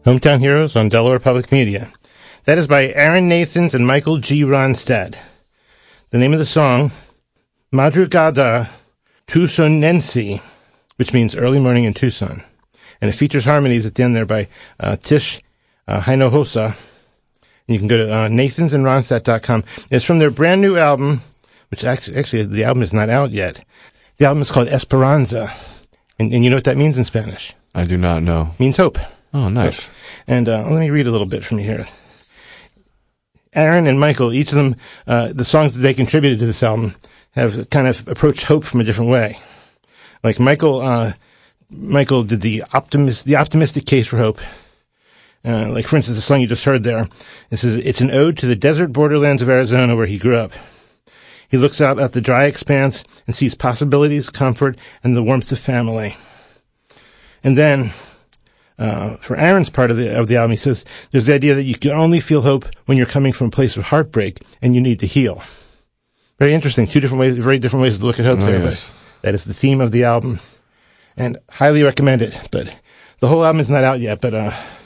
Hometown Heroes on Delaware Public Media. That is by Aaron Nathans and Michael G. Ronstadt. The name of the song, Madrugada Tucsonense, which means early morning in Tucson. And it features harmonies at the end there by Tish Hinojosa. And you can go to nathansandronstadt.com. It's from their brand new album, which actually the album is not out yet. The album is called Esperanza. And you know what that means in Spanish? I do not know. It means hope. Oh, nice. Hope. And let me read a little bit from you here. Aaron and Michael, each of them, the songs that they contributed to this album have kind of approached hope from a different way. Like Michael did the optimistic case for hope. Like for instance, the song you just heard there. It's an ode to the desert borderlands of Arizona where he grew up. He looks out at the dry expanse and sees possibilities, comfort, and the warmth of family. And then, for Aaron's part of the album, he says, there's the idea that you can only feel hope when you're coming from a place of heartbreak and you need to heal. Very interesting. Very different ways to look at hope there. Yes. But that is the theme of the album. And highly recommend it. But the whole album is not out yet, but,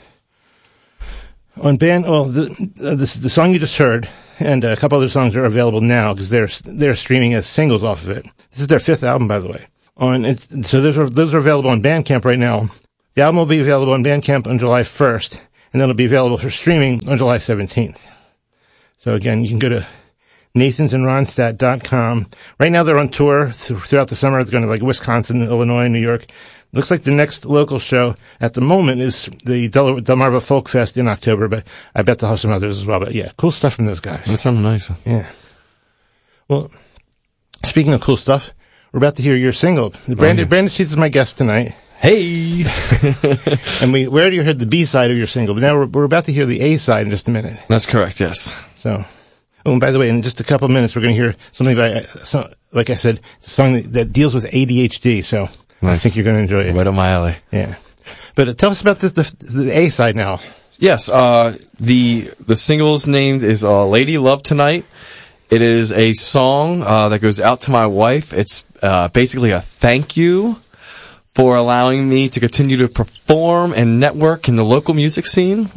on the song you just heard, and a couple other songs are available now because they're streaming as singles off of it. This is their 5th album, by the way. So those are available on Bandcamp right now. The album will be available on Bandcamp on July 1st, and then it'll be available for streaming on July 17th. So again, you can go to nathansandronstadt.com. Right now they're on tour throughout the summer. They're going to like Wisconsin, Illinois, New York. Looks like the next local show at the moment is the Delmarva Folk Fest in October, but I bet they'll have some others as well. But yeah, cool stuff from those guys. That sounds nice. Yeah. Well, speaking of cool stuff, we're about to hear your single. Brandon Sheets is my guest tonight. Hey! And we already heard the B-side of your single, but now we're about to hear the A-side in just a minute. That's correct, yes. So, and by the way, in just a couple of minutes, we're going to hear something by, like I said, a song that deals with ADHD, so nice. I think you're going to enjoy it. Right up my alley. Yeah. But tell us about the A-side now. Yes, the single's name is Lady Love Tonight. It is a song that goes out to my wife. It's basically a thank you for allowing me to continue to perform and network in the local music scene.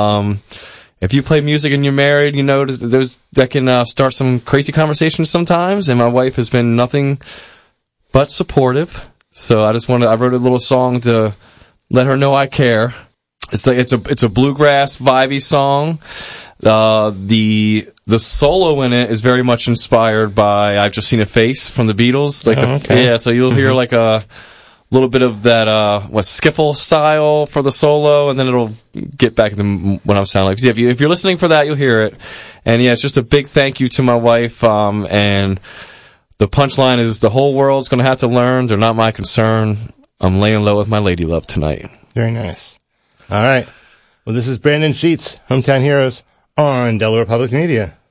If you play music and you're married, you know that can start some crazy conversations sometimes, and my wife has been nothing but supportive. So I wrote a little song to let her know I care. It's a bluegrass vibey song. The solo in it is very much inspired by I've Just Seen a Face from the Beatles. Yeah, so you'll hear like a little bit of that skiffle style for the solo, and then it'll get back to what I'm sounding like. Yeah, if you're listening for that, you'll hear it. And yeah, it's just a big thank you to my wife. And the punchline is the whole world's going to have to learn. They're not my concern. I'm laying low with my lady love tonight. Very nice. All right. Well, this is Brandon Sheets, Hometown Heroes on Delaware Public Media.